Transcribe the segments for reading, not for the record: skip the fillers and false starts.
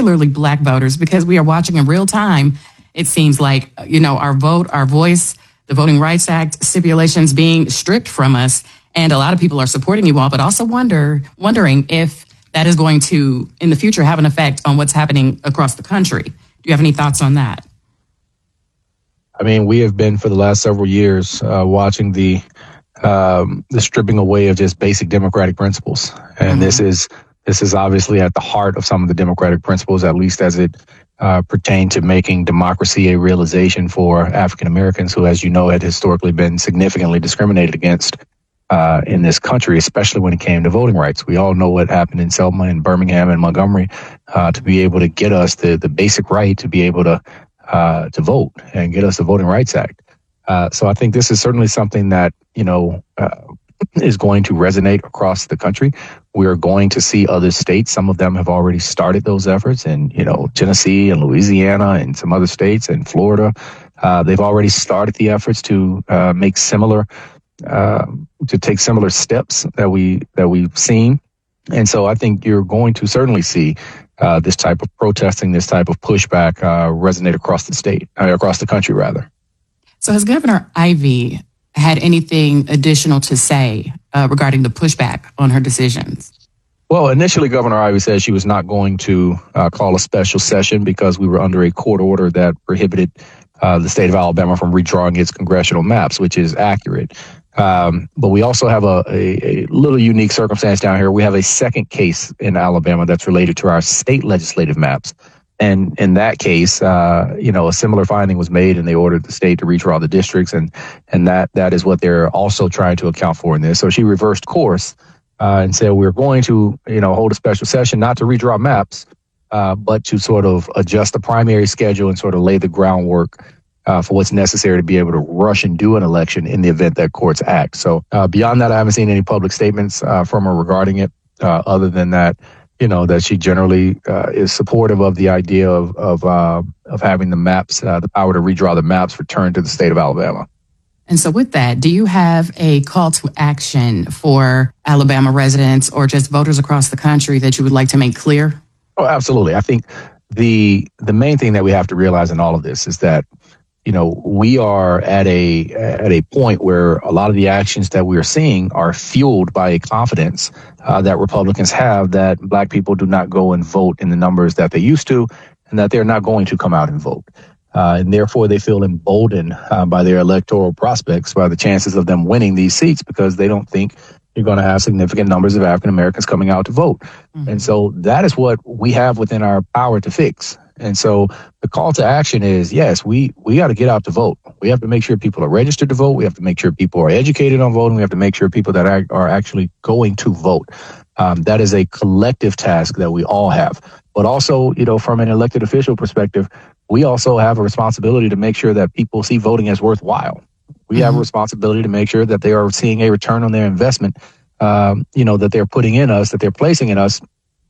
particularly Black voters, because we are watching in real time. It seems like, our vote, our voice, the Voting Rights Act stipulations being stripped from us. And a lot of people are supporting you all, but also wondering if that is going to, in the future, have an effect on what's happening across the country. Do you have any thoughts on that? I mean, we have been for the last several years watching the stripping away of just basic democratic principles. And this is obviously at the heart of some of the democratic principles, at least as it pertained to making democracy a realization for African Americans who, as you know, had historically been significantly discriminated against in this country, especially when it came to voting rights. We all know what happened in Selma and Birmingham and Montgomery to be able to get us the basic right to be able to vote and get us the Voting Rights Act. So I think this is certainly something that, is going to resonate across the country. We are going to see other states. Some of them have already started those efforts in, Tennessee and Louisiana and some other states and Florida. They've already started the efforts to make similar, to take similar steps that we've seen. And so I think you're going to certainly see this type of protesting, this type of pushback resonate across the country, rather. So has Governor Ivey had anything additional to say regarding the pushback on her decisions? Well, initially, Governor Ivey said she was not going to call a special session because we were under a court order that prohibited the state of Alabama from redrawing its congressional maps, which is accurate. But we also have a little unique circumstance down here. We have a second case in Alabama that's related to our state legislative maps. And in that case, a similar finding was made, and they ordered the state to redraw the districts, and that is what they're also trying to account for in this. So she reversed course and said we're going to, hold a special session, not to redraw maps, but to sort of adjust the primary schedule and sort of lay the groundwork for what's necessary to be able to rush and do an election in the event that courts act. So beyond that, I haven't seen any public statements from her regarding it, other than that. That she generally is supportive of the idea of having the maps, the power to redraw the maps, returned to the state of Alabama. And so with that, do you have a call to action for Alabama residents or just voters across the country that you would like to make clear? Oh, absolutely. I think the main thing that we have to realize in all of this is that, we are at a point where a lot of the actions that we are seeing are fueled by a confidence that Republicans have that Black people do not go and vote in the numbers that they used to, and that they're not going to come out and vote. And therefore, they feel emboldened by their electoral prospects, by the chances of them winning these seats, because they don't think you're going to have significant numbers of African Americans coming out to vote. Mm-hmm. And so that is what we have within our power to fix. And so the call to action is, yes, we got to get out to vote. We have to make sure people are registered to vote. We have to make sure people are educated on voting. We have to make sure people that are actually going to vote. That is a collective task that we all have. But also, from an elected official perspective, we also have a responsibility to make sure that people see voting as worthwhile. We have a responsibility to make sure that they are seeing a return on their investment, that they're putting in us, that they're placing in us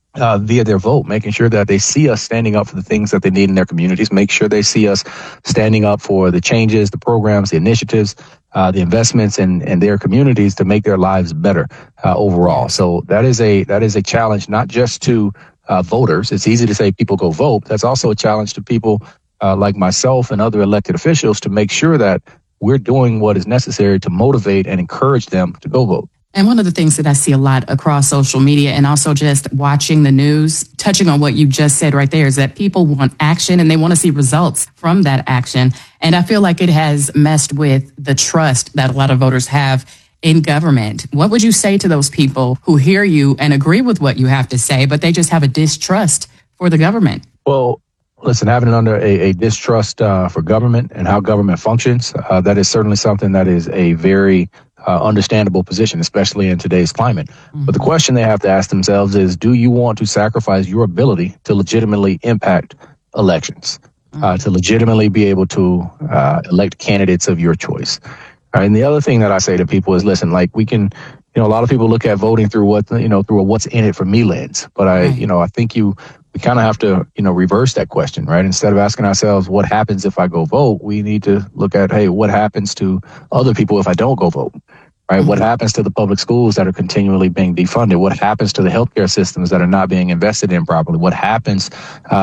via their vote, making sure that they see us standing up for the things that they need in their communities, make sure they see us standing up for the changes, the programs, the initiatives, the investments in their communities to make their lives better overall. So that is a challenge, not just to voters. It's easy to say people go vote. That's also a challenge to people like myself and other elected officials to make sure that we're doing what is necessary to motivate and encourage them to go vote. And one of the things that I see a lot across social media and also just watching the news, touching on what you just said right there, is that people want action and they want to see results from that action. And I feel like it has messed with the trust that a lot of voters have in government. What would you say to those people who hear you and agree with what you have to say, but they just have a distrust for the government? Well, listen, having it under a distrust for government and how government functions, that is certainly something that is a very understandable position, especially in today's climate. Mm-hmm. But the question they have to ask themselves is, do you want to sacrifice your ability to legitimately impact elections, to legitimately be able to elect candidates of your choice? And the other thing that I say to people is, listen, like we can, a lot of people look at voting through through a what's in it for me lens. But I think we kind of have to, reverse that question, right? Instead of asking ourselves, what happens if I go vote? We need to look at, hey, what happens to other people if I don't go vote? Right? Mm-hmm. What happens to the public schools that are continually being defunded? What happens to the healthcare systems that are not being invested in properly? What happens